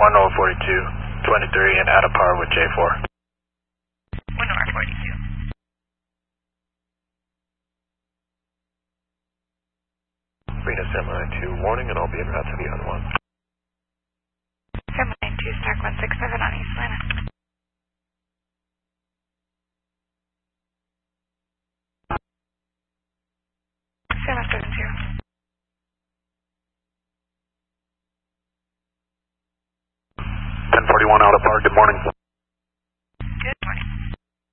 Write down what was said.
23 and out of par with J4. 1R42. Reno Semi 2 warning, and I'll be en route to the other one. Semi 2 stack 167 on East Atlanta. Semi 72. 1041 out of par, good morning.